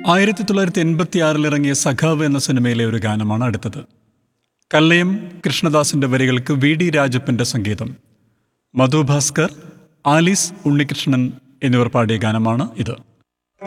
1986 ഇറങ്ങിയ സഖാവ് എന്ന സിനിമയിലെ ഒരു ഗാനമാണ് അടുത്തത്. കല്ലയം കൃഷ്ണദാസിന്റെ വരികൾക്ക് വി ഡി രാജപ്പന്റെ സംഗീതം. മധു ഭാസ്കർ, ആലീസ് ഉണ്ണികൃഷ്ണൻ എന്നിവർ പാടിയ ഗാനമാണ് ഇത്.